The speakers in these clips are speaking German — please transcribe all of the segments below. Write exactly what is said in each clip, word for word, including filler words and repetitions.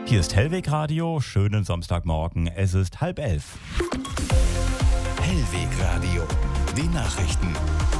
Hier ist Hellweg Radio, schönen Samstagmorgen, es ist halb elf. Hellweg Radio, die Nachrichten.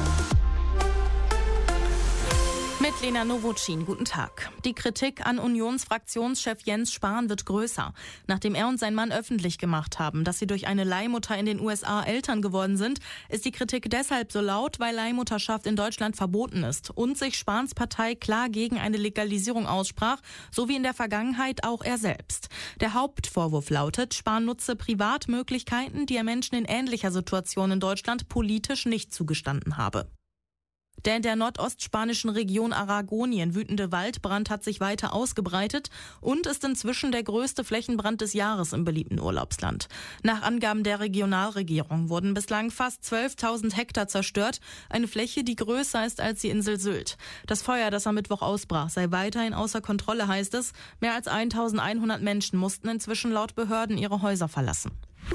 Mit Lena Nowotschin, guten Tag. Die Kritik an Unionsfraktionschef Jens Spahn wird größer. Nachdem er und sein Mann öffentlich gemacht haben, dass sie durch eine Leihmutter in den U S A Eltern geworden sind, ist die Kritik deshalb so laut, weil Leihmutterschaft in Deutschland verboten ist und sich Spahns Partei klar gegen eine Legalisierung aussprach, so wie in der Vergangenheit auch er selbst. Der Hauptvorwurf lautet, Spahn nutze Privatmöglichkeiten, die er Menschen in ähnlicher Situation in Deutschland politisch nicht zugestanden habe. Der in der nordostspanischen Region Aragonien wütende Waldbrand hat sich weiter ausgebreitet und ist inzwischen der größte Flächenbrand des Jahres im beliebten Urlaubsland. Nach Angaben der Regionalregierung wurden bislang fast zwölftausend Hektar zerstört, eine Fläche, die größer ist als die Insel Sylt. Das Feuer, das am Mittwoch ausbrach, sei weiterhin außer Kontrolle, heißt es. Mehr als eintausendeinhundert Menschen mussten inzwischen laut Behörden ihre Häuser verlassen.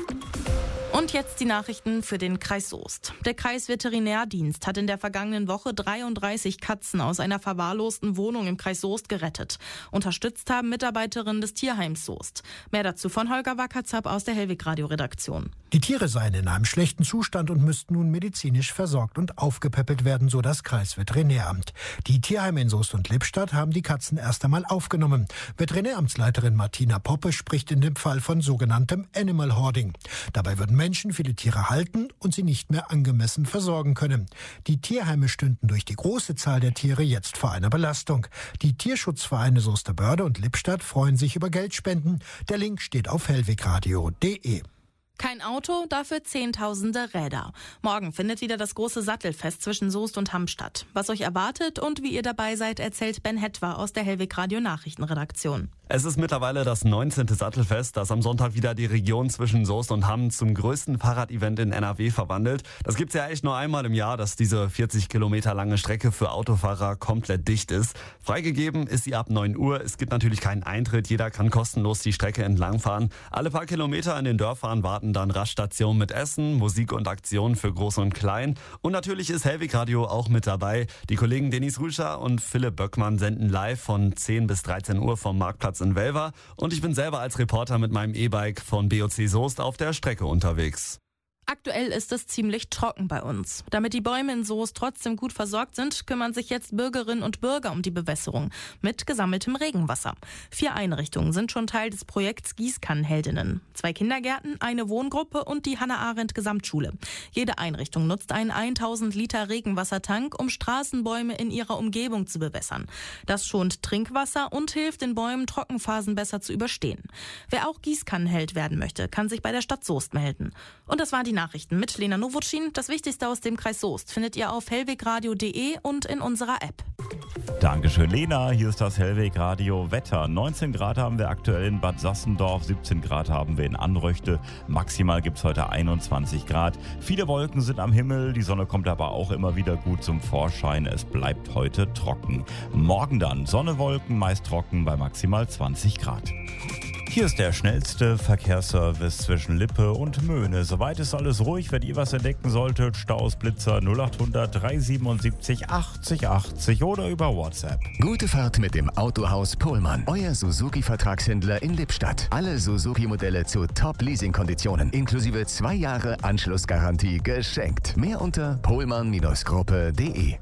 Und jetzt die Nachrichten für den Kreis Soest. Der Kreisveterinärdienst hat in der vergangenen Woche dreiunddreißig Katzen aus einer verwahrlosten Wohnung im Kreis Soest gerettet. Unterstützt haben Mitarbeiterinnen des Tierheims Soest. Mehr dazu von Holger Wackerzapp aus der Hellweg-Radio-Redaktion. Die Tiere seien in einem schlechten Zustand und müssten nun medizinisch versorgt und aufgepäppelt werden, so das Kreisveterinäramt. Die Tierheime in Soest und Lippstadt haben die Katzen erst einmal aufgenommen. Veterinäramtsleiterin Martina Poppe spricht in dem Fall von sogenanntem Animal Hoarding. Dabei würden Menschen viele Tiere halten und sie nicht mehr angemessen versorgen können. Die Tierheime stünden durch die große Zahl der Tiere jetzt vor einer Belastung. Die Tierschutzvereine Soesterbörde und Lippstadt freuen sich über Geldspenden. Der Link steht auf hellwegradio punkt de. Kein Auto, dafür zehntausende Räder. Morgen findet wieder das große Sattelfest zwischen Soest und Hamm statt. Was euch erwartet und wie ihr dabei seid, erzählt Ben Hetwa aus der Hellweg Radio Nachrichtenredaktion. Es ist mittlerweile das neunzehnte Sattelfest, das am Sonntag wieder die Region zwischen Soest und Hamm zum größten Fahrradevent in N R W verwandelt. Das gibt's ja echt nur einmal im Jahr, dass diese vierzig Kilometer lange Strecke für Autofahrer komplett dicht ist. Freigegeben ist sie ab neun Uhr. Es gibt natürlich keinen Eintritt. Jeder kann kostenlos die Strecke entlangfahren. Alle paar Kilometer in den Dörfern warten dann Raststationen mit Essen, Musik und Aktionen für Groß und Klein. Und natürlich ist Hellweg Radio auch mit dabei. Die Kollegen Dennis Rüscher und Philipp Böckmann senden live von zehn bis dreizehn Uhr vom Marktplatz in Welver. Und ich bin selber als Reporter mit meinem E-Bike von B O C Soest auf der Strecke unterwegs. Aktuell ist es ziemlich trocken bei uns. Damit die Bäume in Soest trotzdem gut versorgt sind, kümmern sich jetzt Bürgerinnen und Bürger um die Bewässerung mit gesammeltem Regenwasser. Vier Einrichtungen sind schon Teil des Projekts Gießkannenheldinnen. Zwei Kindergärten, eine Wohngruppe und die Hannah-Arendt-Gesamtschule. Jede Einrichtung nutzt einen tausend Liter Regenwassertank, um Straßenbäume in ihrer Umgebung zu bewässern. Das schont Trinkwasser und hilft den Bäumen, Trockenphasen besser zu überstehen. Wer auch Gießkannenheld werden möchte, kann sich bei der Stadt Soest melden. Und das war die Nachrichten mit Lena Nowotschin. Das Wichtigste aus dem Kreis Soest findet ihr auf hellwegradio punkt de und in unserer App. Dankeschön, Lena. Hier ist das Hellweg Radio Wetter. neunzehn Grad haben wir aktuell in Bad Sassendorf, siebzehn Grad haben wir in Anröchte. Maximal gibt es heute einundzwanzig Grad. Viele Wolken sind am Himmel, die Sonne kommt aber auch immer wieder gut zum Vorschein. Es bleibt heute trocken. Morgen dann Sonne, Wolken, meist trocken bei maximal zwanzig Grad. Hier ist der schnellste Verkehrsservice zwischen Lippe und Möhne. Soweit ist alles ruhig. Wenn ihr was entdecken solltet, Staus, Blitzer null achthundert dreihundertsiebenundsiebzig achtzig achtzig oder über WhatsApp. Gute Fahrt mit dem Autohaus Pohlmann. Euer Suzuki-Vertragshändler in Lippstadt. Alle Suzuki-Modelle zu Top-Leasing-Konditionen. Inklusive zwei Jahre Anschlussgarantie geschenkt. Mehr unter pohlmann Gruppe punkt de.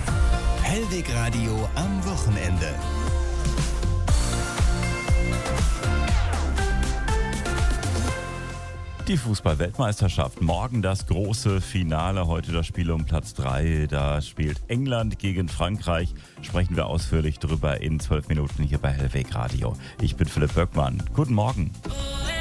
Hellweg Radio am Wochenende. Die Fußball-Weltmeisterschaft. Morgen das große Finale. Heute das Spiel um Platz drei. Da spielt England gegen Frankreich. Sprechen wir ausführlich drüber in zwölf Minuten hier bei Hellweg Radio. Ich bin Philipp Böckmann. Guten Morgen.